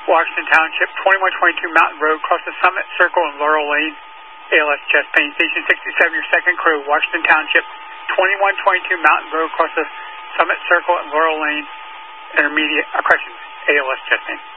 Washington Township, 2122 Mountain Road, across the Summit Circle and Laurel Lane, ALS chest pain. Station 67, your second crew, Washington Township, 2122 Mountain Road, across the Summit Circle and Laurel Lane, intermediate, corrections, ALS chest pain.